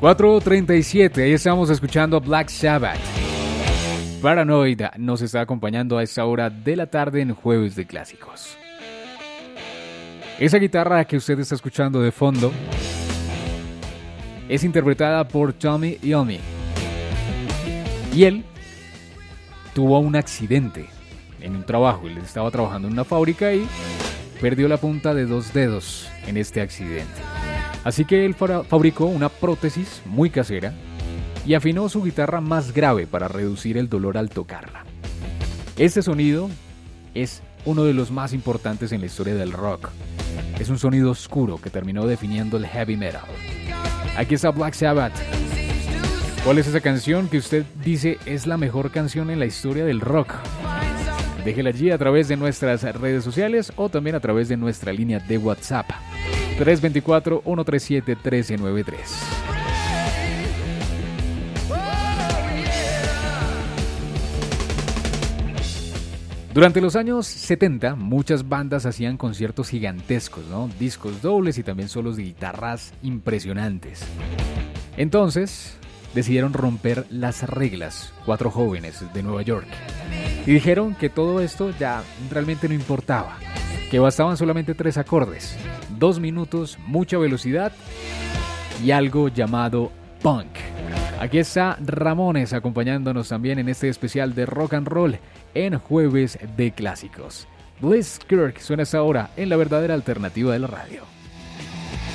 4:37, ahí estamos escuchando a Black Sabbath. Paranoid nos está acompañando a esta hora de la tarde en Jueves de Clásicos. Esa guitarra que usted está escuchando de fondo es interpretada por Tommy Iommi. Y él tuvo un accidente en un trabajo. Él estaba trabajando en una fábrica y perdió la punta de 2 dedos en este accidente. Así que él fabricó una prótesis muy casera y afinó su guitarra más grave para reducir el dolor al tocarla. Este sonido es uno de los más importantes en la historia del rock. Es un sonido oscuro que terminó definiendo el heavy metal. Aquí está Black Sabbath. ¿Cuál es esa canción que usted dice es la mejor canción en la historia del rock? Déjela allí a través de nuestras redes sociales o también a través de nuestra línea de WhatsApp. 324-137-1393. Durante los años 70, muchas bandas hacían conciertos gigantescos, ¿no? Discos dobles y también solos de guitarras impresionantes. Entonces, decidieron romper las reglas, 4 jóvenes de Nueva York. Y dijeron que todo esto ya realmente no importaba, que bastaban solamente 3 acordes, 2 minutos, mucha velocidad y algo llamado punk. Aquí está Ramones acompañándonos también en este especial de rock and roll en Jueves de Clásicos. Bliss Kirk suena esta hora en la verdadera alternativa de la radio.